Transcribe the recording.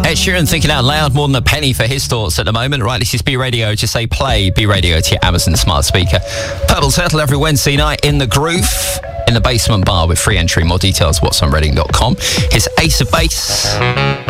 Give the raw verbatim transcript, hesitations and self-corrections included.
Ed Sheeran thinking out loud, more than a penny for his thoughts at the moment. Right, this is B Radio. Just say play B Radio to your Amazon smart speaker. Purple Turtle every Wednesday night in the Groove, in the Basement Bar with free entry. More details, what's on reading dot com. Here's Ace of Base.